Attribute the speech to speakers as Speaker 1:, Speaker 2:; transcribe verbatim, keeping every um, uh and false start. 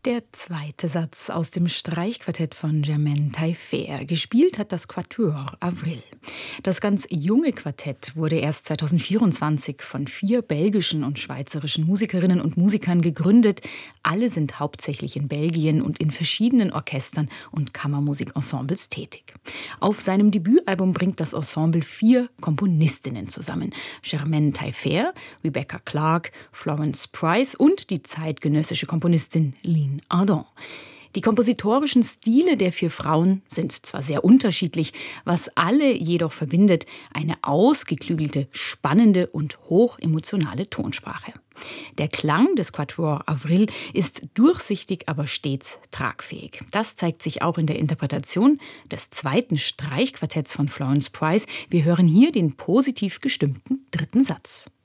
Speaker 1: Der zweite Satz aus dem Streichquartett von Germaine Taillefer. Gespielt hat das Quatuor Avril. Das ganz junge Quartett wurde erst zweitausendvierundzwanzig von vier belgischen und schweizerischen Musikerinnen und Musikern gegründet. Alle sind hauptsächlich in Belgien und in verschiedenen Orchestern und Kammermusikensembles tätig. Auf seinem Debütalbum bringt das Ensemble vier Komponistinnen zusammen. Germaine Taillefer, Rebecca Clark, Florence Price und die zeitgenössische Komponistin Line Ardon. Die kompositorischen Stile der vier Frauen sind zwar sehr unterschiedlich, was alle jedoch verbindet, eine ausgeklügelte, spannende und hochemotionale Tonsprache. Der Klang des Quatuor Avril ist durchsichtig, aber stets tragfähig. Das zeigt sich auch in der Interpretation des zweiten Streichquartetts von Florence Price. Wir hören hier den positiv gestimmten dritten Satz.